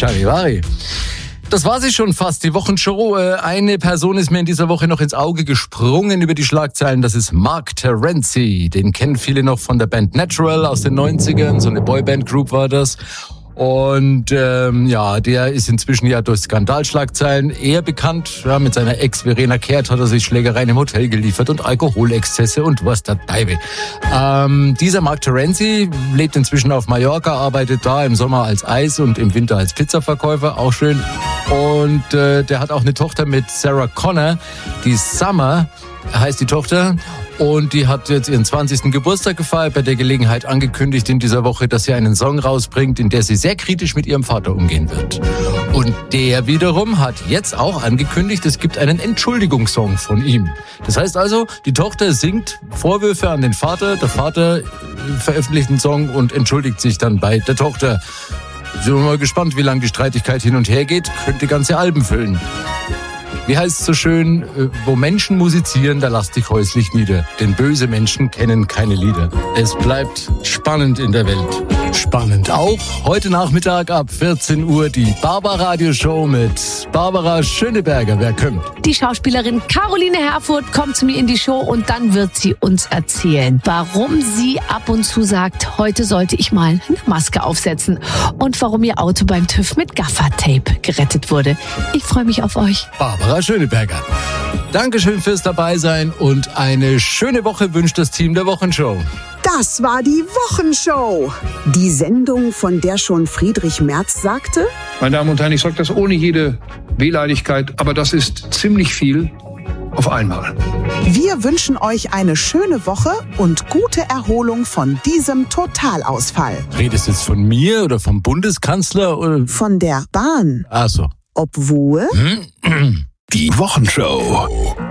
Charivari. Das war sie schon fast, die Wochenshow. Eine Person ist mir in dieser Woche noch ins Auge gesprungen über die Schlagzeilen. Das ist Mark Terenzi. Den kennen viele noch von der Band Natural aus den 90ern. So eine Boyband-Group war das. Und der ist inzwischen ja durch Skandalschlagzeilen eher bekannt. Ja, mit seiner Ex Verena Kehrt hat er sich Schlägereien im Hotel geliefert und Alkoholexzesse und was der Teufel. Dieser Mark Terenzi lebt inzwischen auf Mallorca, arbeitet da im Sommer als Eis- und im Winter als Pizzaverkäufer, auch schön. Und der hat auch eine Tochter mit Sarah Connor, die Summer heißt die Tochter. Und die hat jetzt ihren 20. Geburtstag gefeiert, bei der Gelegenheit angekündigt in dieser Woche, dass sie einen Song rausbringt, in der sie sehr kritisch mit ihrem Vater umgehen wird. Und der wiederum hat jetzt auch angekündigt, es gibt einen Entschuldigungssong von ihm. Das heißt also, die Tochter singt Vorwürfe an den Vater, der Vater veröffentlicht einen Song und entschuldigt sich dann bei der Tochter. Sind wir mal gespannt, wie lange die Streitigkeit hin und her geht, könnte ganze Alben füllen. Wie heißt es so schön, wo Menschen musizieren, da lass dich häuslich nieder. Denn böse Menschen kennen keine Lieder. Es bleibt spannend in der Welt. Spannend auch heute Nachmittag ab 14 Uhr die Barbaradio-Show mit Barbara Schöneberger. Wer kommt? Die Schauspielerin Caroline Herfurth kommt zu mir in die Show und dann wird sie uns erzählen, warum sie ab und zu sagt, heute sollte ich mal eine Maske aufsetzen und warum ihr Auto beim TÜV mit Gaffertape gerettet wurde. Ich freue mich auf euch. Barbara Schöneberger. Dankeschön fürs Dabeisein und eine schöne Woche wünscht das Team der Wochenshow. Das war die Wochenshow. Die Sendung, von der schon Friedrich Merz sagte: Meine Damen und Herren, ich sage das ohne jede Wehleidigkeit, aber das ist ziemlich viel auf einmal. Wir wünschen euch eine schöne Woche und gute Erholung von diesem Totalausfall. Redest du jetzt von mir oder vom Bundeskanzler? Oder? Von der Bahn. Ach so. Obwohl... Die Wochenshow.